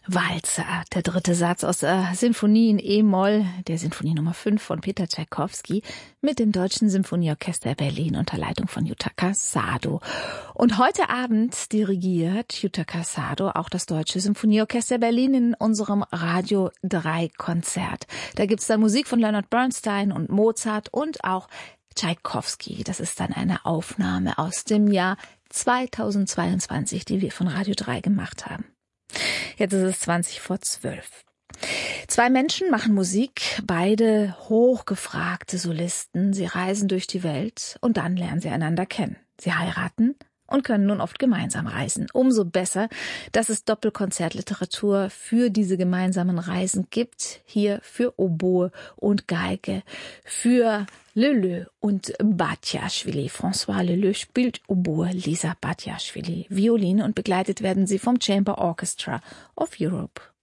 Walzer, der dritte Satz aus der Sinfonie in E-Moll, der Sinfonie Nummer 5 von Peter Tschaikowski mit dem Deutschen Symphonieorchester Berlin unter Leitung von Yutaka Sado. Und heute Abend dirigiert Yutaka Sado auch das Deutsche Symphonieorchester Berlin in unserem Radio 3 Konzert. Da gibt's dann Musik von Leonard Bernstein und Mozart und auch Tschaikowski. Das ist dann eine Aufnahme aus dem Jahr 2022, die wir von Radio 3 gemacht haben. Jetzt ist es 11:20. Zwei Menschen machen Musik, beide hochgefragte Solisten. Sie reisen durch die Welt und dann lernen sie einander kennen. Sie heiraten und können nun oft gemeinsam reisen. Umso besser, dass es Doppelkonzertliteratur für diese gemeinsamen Reisen gibt. Hier für Oboe und Geige, für Leleu und Batiashvili. François Leleu spielt Oboe, Lisa Batiashvili Violine und begleitet werden sie vom Chamber Orchestra of Europe.